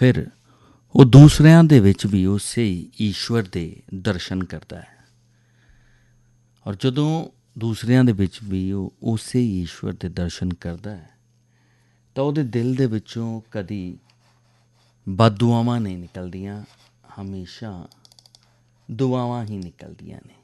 ਫਿਰ ਉਹ ਦੂਸਰਿਆਂ ਦੇ ਵਿੱਚ ਵੀ ਉਸੇ ਈਸ਼ਵਰ ਦੇ ਦਰਸ਼ਨ ਕਰਦਾ ਹੈ। ਔਰ ਜਦੋਂ ਦੂਸਰਿਆਂ ਦੇ ਵਿੱਚ ਵੀ ਉਹ ਉਸੇ ਈਸ਼ਵਰ ਦੇ ਦਰਸ਼ਨ ਕਰਦਾ ਹੈ ਤਾਂ ਉਹਦੇ ਦਿਲ ਦੇ ਵਿੱਚੋਂ ਕਦੀ ਬਦਦੁਆਵਾਂ ਨਹੀਂ ਨਿਕਲਦੀਆਂ, ਹਮੇਸ਼ਾ ਦੁਆਵਾਂ ਹੀ ਨਿਕਲਦੀਆਂ ਨੇ।